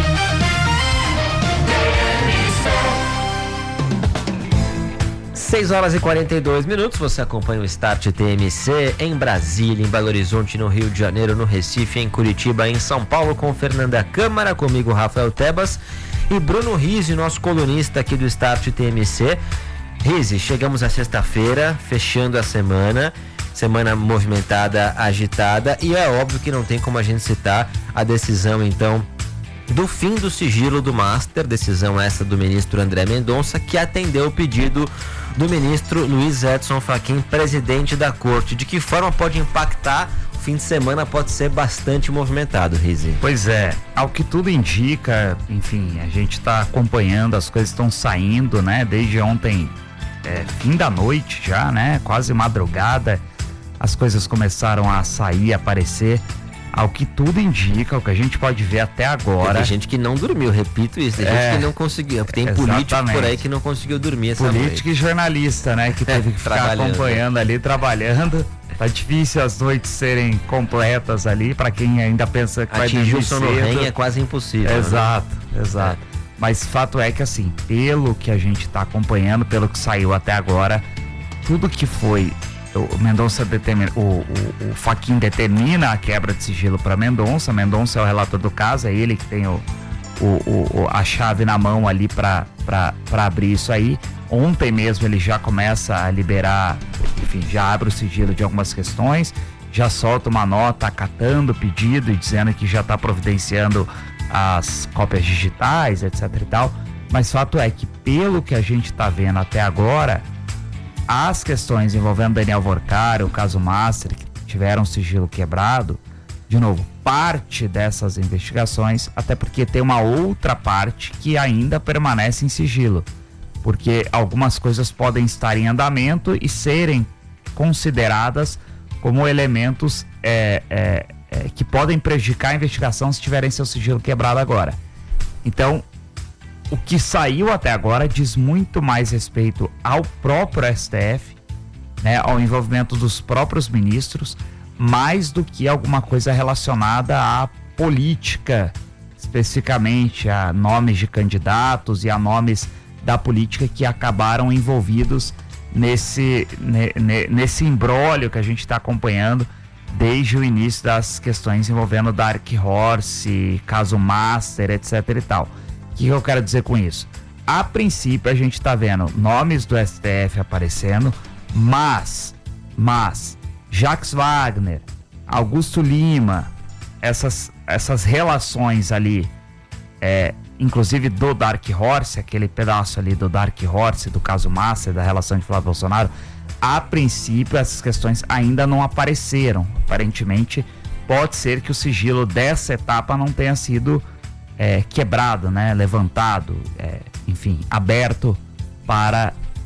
seis horas e quarenta e dois minutos, você acompanha o Start T M C em Brasília, em Belo Horizonte, no Rio de Janeiro, no Recife, em Curitiba, em São Paulo, com Fernanda Câmara, comigo Rafael Tebas e Bruno Rizzi, nosso colunista aqui do Start T M C. Rizzi, chegamos à sexta-feira, fechando a semana, semana movimentada, agitada, e é óbvio que não tem como a gente citar a decisão, então, do fim do sigilo do Master, decisão essa do ministro André Mendonça, que atendeu o pedido do ministro Luiz Edson Fachin, presidente da corte. De que forma pode impactar? O fim de semana pode ser bastante movimentado, Rizzi. Pois é, ao que tudo indica, enfim, a gente está acompanhando, as coisas estão saindo, né, desde ontem, é, fim da noite já, né, quase madrugada, as coisas começaram a sair, a aparecer. Ao que tudo indica, o que a gente pode ver até agora... Tem gente que não dormiu, repito isso, tem é, gente que não conseguiu, tem exatamente. Político por aí que não conseguiu dormir essa Político noite. E jornalista, né, que teve que ficar acompanhando ali, trabalhando. Tá difícil as noites serem completas ali, para quem ainda pensa que atingir vai o sono REM é quase impossível. Exato, né? exato. É. Mas fato é que, assim, pelo que a gente tá acompanhando, pelo que saiu até agora, tudo que foi... O Mendonça determina, o, o, o Fachin determina a quebra de sigilo para Mendonça. Mendonça é o relator do caso, é ele que tem o, o, o, a chave na mão ali para abrir isso aí. Ontem mesmo ele já começa a liberar, enfim, já abre o sigilo de algumas questões, já solta uma nota acatando o pedido e dizendo que já está providenciando as cópias digitais, etc e tal. Mas fato é que, pelo que a gente está vendo até agora, as questões envolvendo Daniel Vorcaro, o caso Master, que tiveram sigilo quebrado, de novo, parte dessas investigações, até porque tem uma outra parte que ainda permanece em sigilo, porque algumas coisas podem estar em andamento e serem consideradas como elementos é, é, é, que podem prejudicar a investigação se tiverem seu sigilo quebrado agora. Então, o que saiu até agora diz muito mais respeito ao próprio S T F, né, ao envolvimento dos próprios ministros, mais do que alguma coisa relacionada à política, especificamente a nomes de candidatos e a nomes da política que acabaram envolvidos nesse, ne, nesse imbróglio que a gente está acompanhando desde o início das questões envolvendo Dark Horse, caso Master, etc e tal. O que eu quero dizer com isso? A princípio a gente está vendo nomes do S T F aparecendo, mas, mas, Jacques Wagner, Augusto Lima, essas, essas relações ali, é, inclusive do Dark Horse, aquele pedaço ali do Dark Horse, do caso Master, da relação de Flávio Bolsonaro, a princípio essas questões ainda não apareceram. Aparentemente, pode ser que o sigilo dessa etapa não tenha sido É, quebrado, né, levantado, é, enfim, aberto para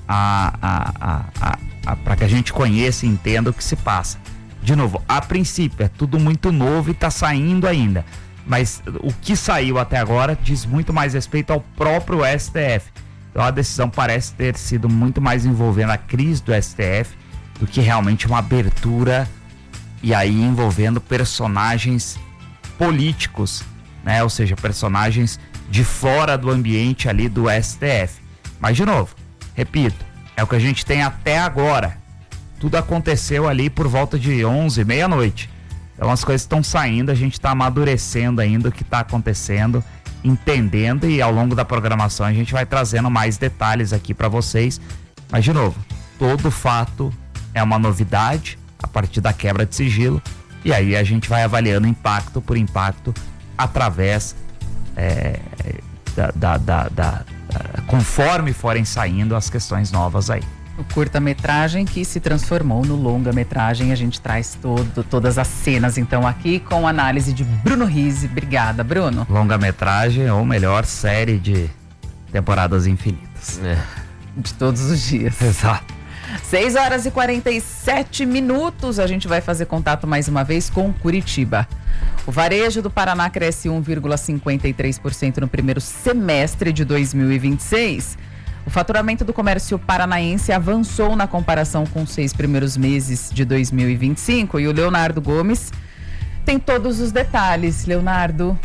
a, a, a, a, a para que a gente conheça e entenda o que se passa. De novo, a princípio é tudo muito novo e está saindo ainda, mas o que saiu até agora diz muito mais respeito ao próprio S T F. Então a decisão parece ter sido muito mais envolvendo a crise do S T F do que realmente uma abertura, e aí envolvendo personagens políticos, né? Ou seja, personagens de fora do ambiente ali do S T F. Mas de novo, repito, é o que a gente tem até agora. Tudo aconteceu ali por volta de onze, meia-noite. Então as coisas estão saindo, a gente está amadurecendo ainda o que está acontecendo, entendendo, e ao longo da programação a gente vai trazendo mais detalhes aqui para vocês. Mas de novo, todo fato é uma novidade a partir da quebra de sigilo, e aí a gente vai avaliando impacto por impacto através é, da, da, da, da, da conforme forem saindo as questões novas aí. O curta-metragem que se transformou no longa-metragem. A gente traz todo, todas as cenas, então, aqui com análise de Bruno Rizzi. Obrigada, Bruno. Longa-metragem ou melhor, série de temporadas infinitas. É. De todos os dias. Exato. seis horas e quarenta e sete minutos. A gente vai fazer contato mais uma vez com Curitiba. O varejo do Paraná cresce um vírgula cinquenta e três por cento no primeiro semestre de dois mil e vinte e seis. O faturamento do comércio paranaense avançou na comparação com os seis primeiros meses de dois mil e vinte e cinco. E o Leonardo Gomes tem todos os detalhes. Leonardo.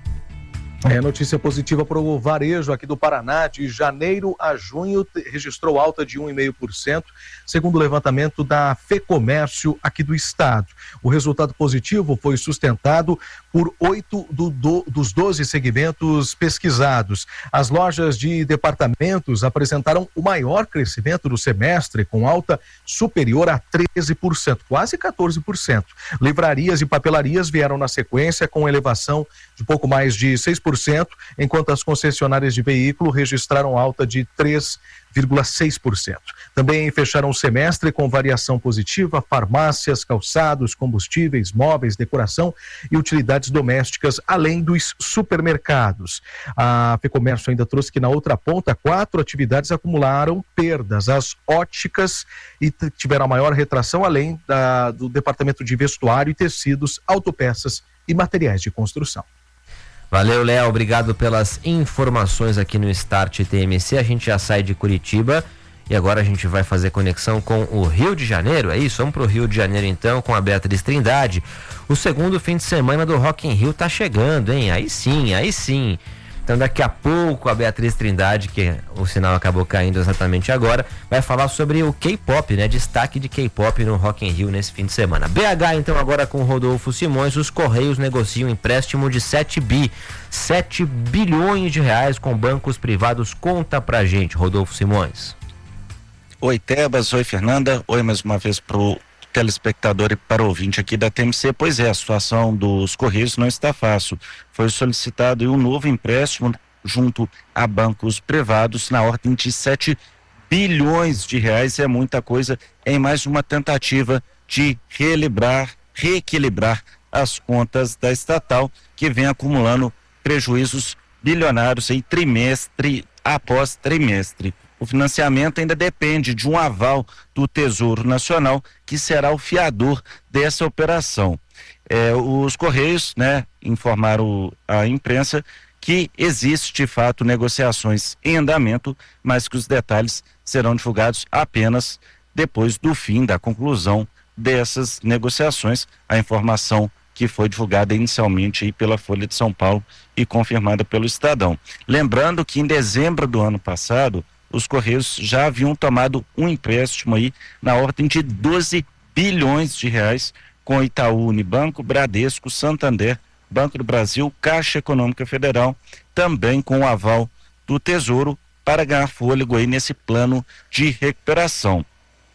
É notícia positiva para o varejo aqui do Paraná. De janeiro a junho registrou alta de um vírgula cinco por cento, segundo o levantamento da FEComércio aqui do estado. O resultado positivo foi sustentado por oito do, do, dos doze segmentos pesquisados. As lojas de departamentos apresentaram o maior crescimento do semestre, com alta superior a treze por cento, quase quatorze por cento. Livrarias e papelarias vieram na sequência com elevação de pouco mais de seis por cento, enquanto as concessionárias de veículo registraram alta de três vírgula seis por cento. Também fecharam o semestre com variação positiva farmácias, calçados, combustíveis, móveis, decoração e utilidades domésticas, além dos supermercados. A FEComércio ainda trouxe que na outra ponta, quatro atividades acumularam perdas. As óticas e tiveram a maior retração, além da, do departamento de vestuário e tecidos, autopeças e materiais de construção. Valeu, Léo, obrigado pelas informações aqui no Start T M C. A gente já sai de Curitiba e agora a gente vai fazer conexão com o Rio de Janeiro. É isso, vamos pro Rio de Janeiro então com a Beatriz Trindade. O segundo fim de semana do Rock in Rio tá chegando, hein? Aí sim, aí sim. Então daqui a pouco a Beatriz Trindade, que o sinal acabou caindo exatamente agora, vai falar sobre o K-pop, né? Destaque de K-pop no Rock in Rio nesse fim de semana. B H então agora com o Rodolfo Simões. Os Correios negociam empréstimo de sete bi, sete bilhões de reais com bancos privados. Conta pra gente, Rodolfo Simões. Oi, Tebas, oi, Fernanda, oi mais uma vez pro telespectador e para o ouvinte aqui da T M C. Pois é, a situação dos Correios não está fácil. Foi solicitado um novo empréstimo junto a bancos privados na ordem de sete bilhões de reais. É muita coisa em mais uma tentativa de reequilibrar, reequilibrar as contas da estatal, que vem acumulando prejuízos bilionários em trimestre após trimestre. O financiamento ainda depende de um aval do Tesouro Nacional, que será o fiador dessa operação. É, os Correios, né, informaram à imprensa que existe de fato negociações em andamento, mas que os detalhes serão divulgados apenas depois do fim da conclusão dessas negociações. A informação que foi divulgada inicialmente aí pela Folha de São Paulo e confirmada pelo Estadão. Lembrando que em dezembro do ano passado, os Correios já haviam tomado um empréstimo aí na ordem de doze bilhões de reais com Itaú Unibanco, Bradesco, Santander, Banco do Brasil, Caixa Econômica Federal, também com o aval do Tesouro para ganhar fôlego aí nesse plano de recuperação.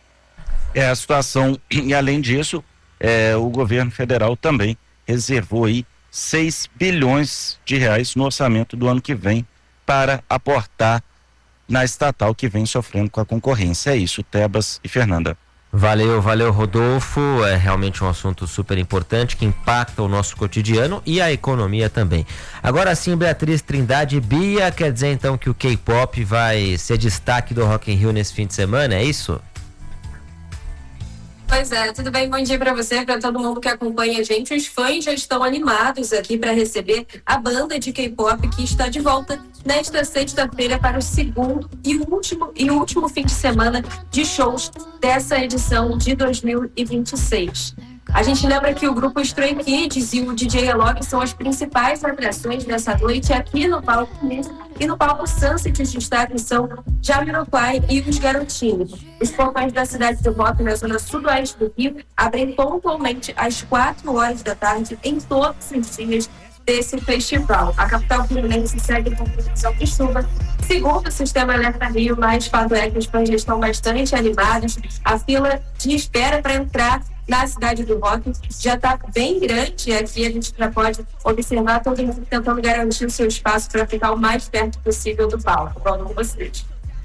É a situação, e além disso, é, o governo federal também reservou aí seis bilhões de reais no orçamento do ano que vem para aportar na estatal que vem sofrendo com a concorrência. É isso, Tebas e Fernanda. Valeu, valeu, Rodolfo. É realmente um assunto super importante que impacta o nosso cotidiano e a economia também. Agora sim, Beatriz Trindade, Bia, quer dizer então que o K-pop vai ser destaque do Rock in Rio nesse fim de semana, é isso? Pois é, tudo bem? Bom dia para você, para todo mundo que acompanha a gente. Os fãs já estão animados aqui para receber a banda de K-pop que está de volta nesta sexta-feira para o segundo e último, e último fim de semana de shows dessa edição de dois mil e vinte e seis. A gente lembra que o grupo Stray Kids e o D J Alok são as principais atrações dessa noite aqui no palco mesmo. E no palco Sunset, os destaques são Jamiroquai e os Garotinhos. Os portões da cidade do rock na zona sudoeste do Rio abrem pontualmente às quatro horas da tarde em todos os dias desse festival. A capital fluminense segue com previsão de chuva. Segundo o sistema Alerta Rio, mas fato é que os fãs já estão bastante animados. A fila de espera para entrar na cidade do rock já está bem grande. Aqui a gente já pode observar todo mundo tentando garantir o seu espaço para ficar o mais perto possível do palco. Volto com vocês.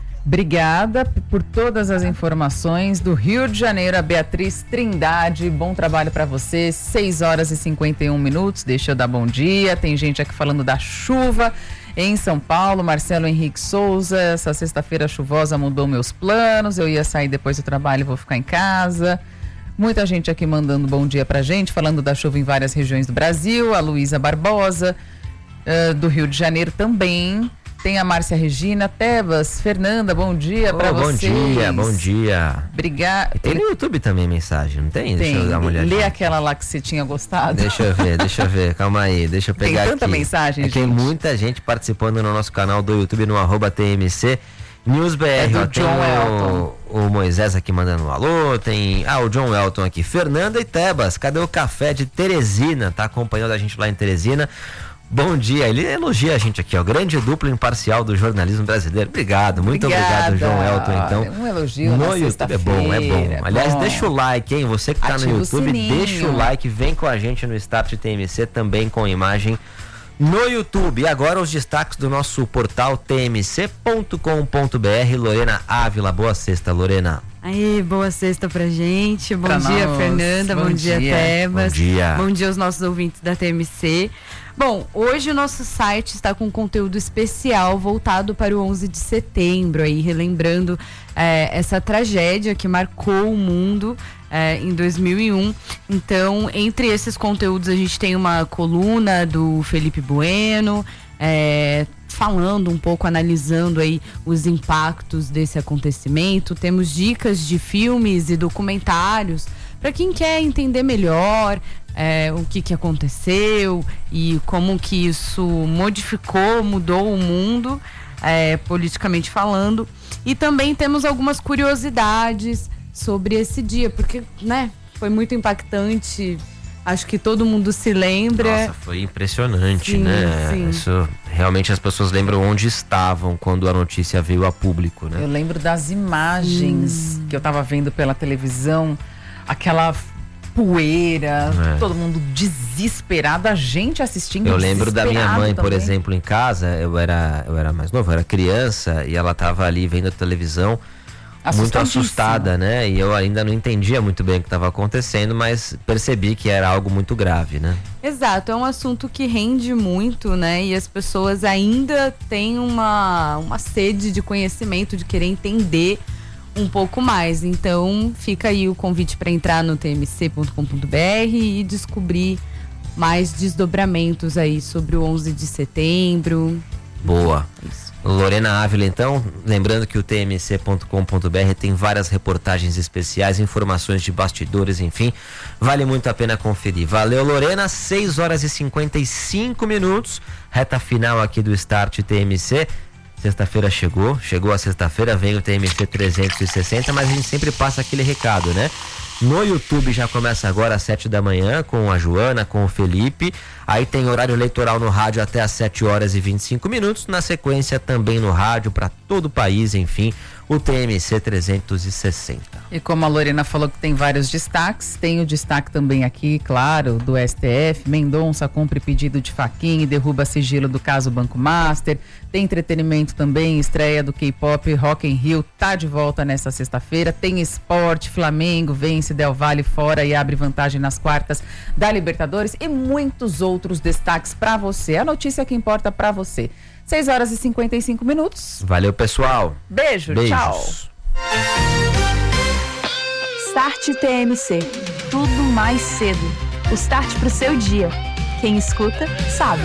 Obrigada por todas as informações do Rio de Janeiro, a Beatriz Trindade. Bom trabalho para você. seis horas e cinquenta e um minutos. Deixa eu dar bom dia. Tem gente aqui falando da chuva em São Paulo. Marcelo Henrique Souza, essa sexta-feira chuvosa mudou meus planos. Eu ia sair depois do trabalho e vou ficar em casa. Muita gente aqui mandando bom dia pra gente, falando da chuva em várias regiões do Brasil. A Luísa Barbosa, uh, do Rio de Janeiro também. Tem a Márcia Regina, Tebas, Fernanda, bom dia oh, pra bom vocês. Bom dia, bom dia. Obrigada. Tem no YouTube também mensagem, não tem? Tem. Deixa eu dar uma olhadinha. Lê aquela lá que você tinha gostado. Deixa eu ver, deixa eu ver, calma aí, deixa eu pegar aqui. Tem tanta aqui. mensagem, é gente. Tem muita gente participando no nosso canal do YouTube, no arroba T M C News B R. É ó, do John Elton. O, o Moisés aqui mandando um alô, tem ah, o John Elton aqui. Fernanda e Tebas, cadê o café de Teresina? Tá acompanhando a gente lá em Teresina. Bom dia, ele elogia a gente aqui, ó, grande dupla imparcial do jornalismo brasileiro. Obrigado, muito Obrigada. obrigado, João Elton, então. Um elogio no na YouTube é bom, é bom. Aliás, bom. deixa o like, hein, você que tá Ativa no YouTube, o deixa o like, vem com a gente no Start T M C, também com imagem no YouTube. E agora os destaques do nosso portal T M C ponto com ponto B R. Lorena Ávila, boa sexta, Lorena. Aí, boa sexta pra gente. Bom pra dia, nós. Fernanda. Bom, Bom dia, dia, Tebas. Bom dia. Bom dia aos nossos ouvintes da T M C. Bom, hoje o nosso site está com conteúdo especial voltado para o onze de setembro, aí relembrando é, essa tragédia que marcou o mundo é, em dois mil e um. Então, entre esses conteúdos, a gente tem uma coluna do Felipe Bueno, é, falando um pouco, analisando aí os impactos desse acontecimento. Temos dicas de filmes e documentários para quem quer entender melhor é, o que, que aconteceu e como que isso modificou, mudou o mundo, é, politicamente falando. E também temos algumas curiosidades sobre esse dia, porque, né, foi muito impactante. Acho que todo mundo se lembra. Nossa, foi impressionante, sim, né? Sim. Isso, realmente as pessoas lembram onde estavam quando a notícia veio a público, né? Eu lembro das imagens hum. que eu tava vendo pela televisão, aquela poeira, é. todo mundo desesperado, a gente assistindo. Eu lembro da minha mãe, também. por exemplo, em casa, eu era, eu era mais novo, eu era criança, e ela tava ali vendo a televisão, muito assustada, né? E eu ainda não entendia muito bem o que estava acontecendo, mas percebi que era algo muito grave, né? Exato, é um assunto que rende muito, né? E as pessoas ainda têm uma, uma sede de conhecimento, de querer entender um pouco mais. Então, fica aí o convite para entrar no T M C ponto com ponto B R e descobrir mais desdobramentos aí sobre o onze de setembro. Boa. Isso. Lorena Ávila, então, lembrando que o T M C ponto com ponto B R tem várias reportagens especiais, informações de bastidores, enfim, vale muito a pena conferir. Valeu, Lorena, seis horas e cinquenta e cinco minutos, reta final aqui do Start T M C. Sexta-feira chegou, chegou a sexta-feira, vem o T M C trezentos e sessenta, mas a gente sempre passa aquele recado, né? No YouTube já começa agora às sete da manhã com a Joana, com o Felipe. Aí tem horário eleitoral no rádio até às sete horas e vinte e cinco minutos. Na sequência também no rádio para todo o país, enfim, o T M C trezentos e sessenta. E como a Lorena falou que tem vários destaques, tem o destaque também aqui, claro, do S T F. Mendonça cumpre pedido de Fachin e derruba sigilo do caso Banco Master. Tem entretenimento também, estreia do K-pop Rock in Rio, tá de volta nesta sexta-feira. Tem esporte, Flamengo vence Del Valle fora e abre vantagem nas quartas da Libertadores e muitos outros destaques para você. A notícia que importa para você. seis horas e cinquenta e cinco minutos. Valeu, pessoal. Beijo, Beijos. tchau. Start T M C. Tudo mais cedo. O start pro seu dia. Quem escuta, sabe.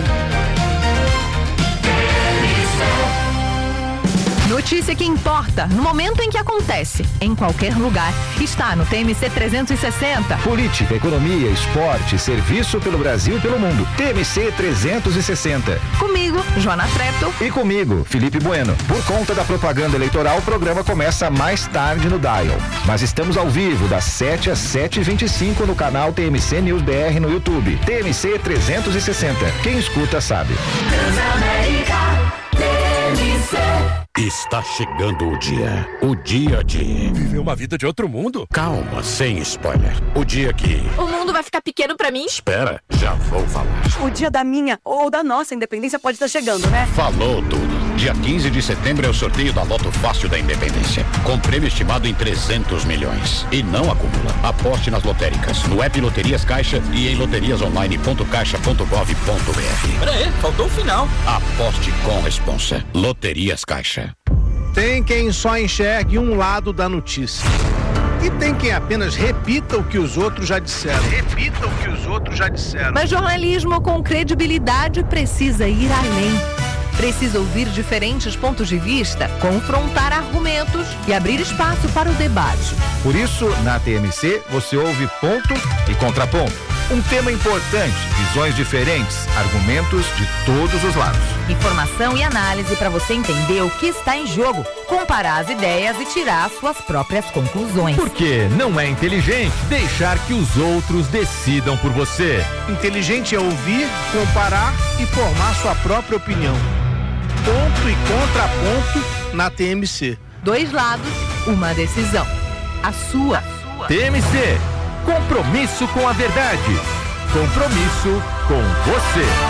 Notícia que importa, no momento em que acontece, em qualquer lugar, está no T M C trezentos e sessenta. Política, economia, esporte, serviço pelo Brasil e pelo mundo. T M C trezentos e sessenta. Comigo, Joana Trepto. E comigo, Felipe Bueno. Por conta da propaganda eleitoral, o programa começa mais tarde no Dial. Mas estamos ao vivo, das sete às sete e vinte e cinco no canal T M C News B R no YouTube. T M C trezentos e sessenta. Quem escuta sabe. Está chegando o dia. O dia de... Viver uma vida de outro mundo? Calma, sem spoiler. O dia que... O mundo vai ficar pequeno pra mim? Espera, já vou falar. O dia da minha ou da nossa independência pode estar chegando, né? Falou tudo. Dia quinze de setembro é o sorteio da Loto Fácil da Independência. Com prêmio estimado em trezentos milhões. E não acumula. Aposte nas lotéricas, no app Loterias Caixa e em loterias online ponto caixa ponto gov ponto br. Peraí, faltou o final. Aposte com responsa. Loterias Caixa. Tem quem só enxergue um lado da notícia. E tem quem apenas repita o que os outros já disseram. Repita o que os outros já disseram. Mas jornalismo com credibilidade precisa ir além. Precisa ouvir diferentes pontos de vista, confrontar argumentos e abrir espaço para o debate. Por isso, na T M C, você ouve ponto e contraponto. Um tema importante, visões diferentes, argumentos de todos os lados. Informação e análise para você entender o que está em jogo, comparar as ideias e tirar suas próprias conclusões. Porque não é inteligente deixar que os outros decidam por você. Inteligente é ouvir, comparar e formar sua própria opinião. Ponto e contraponto na T M C. Dois lados, uma decisão. A sua. T M C. Compromisso com a verdade. Compromisso com você.